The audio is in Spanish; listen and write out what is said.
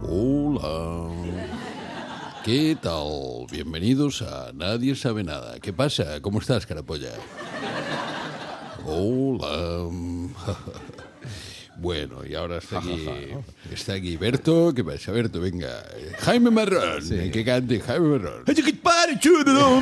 Hola. ¿Qué tal? Bienvenidos a Nadie Sabe Nada. ¿Qué pasa? ¿Cómo estás, carapolla? Hola. Bueno, y ahora está aquí Berto. ¿Qué pasa, Berto? Venga. Jaime Marrón. Sí. Que cante Jaime Marrón.